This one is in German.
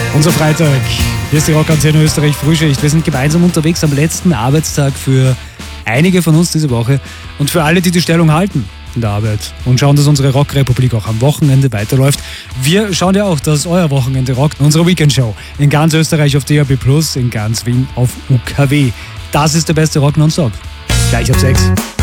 Unser Freitag. Hier ist die Rockantenne Österreich Frühschicht. Wir sind gemeinsam unterwegs am letzten Arbeitstag für einige von uns diese Woche und für alle, die die Stellung halten in der Arbeit und schauen, dass unsere Rockrepublik auch am Wochenende weiterläuft. Wir schauen ja auch, dass euer Wochenende rockt. Unsere Weekendshow in ganz Österreich auf DAB+, in ganz Wien auf UKW. Das ist der beste Rock nonstop. Gleich ab 6.